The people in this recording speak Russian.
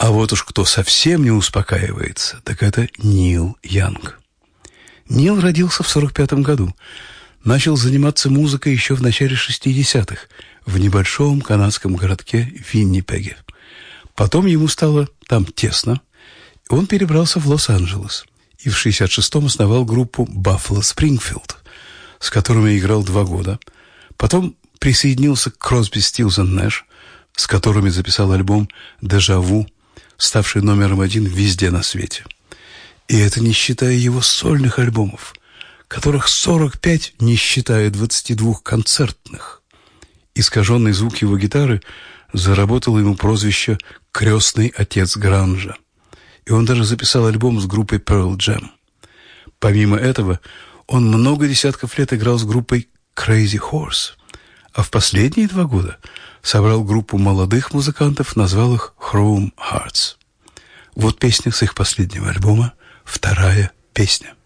А вот уж кто совсем не успокаивается, так это Нил Янг. Нил родился в 1945 году. Начал заниматься музыкой еще в начале 60-х в небольшом канадском городке Виннипеге. Потом ему стало там тесно, и он перебрался в Лос-Анджелес. И в 66-м основал группу Buffalo Springfield, с которыми играл 2 года. Потом присоединился к Crosby, Stills and Nash, с которыми записал альбом «Дежаву», ставший номером 1 везде на свете. И это не считая его сольных альбомов, которых 45, не считая 22 концертных. Искаженный звук его гитары заработал ему прозвище «Крестный отец гранжа». И он даже записал альбом с группой Pearl Jam. Помимо этого, он много десятков лет играл с группой Crazy Horse, а в последние 2 года собрал группу молодых музыкантов, назвал их Chrome Hearts. Вот песня с их последнего альбома, 2-я песня.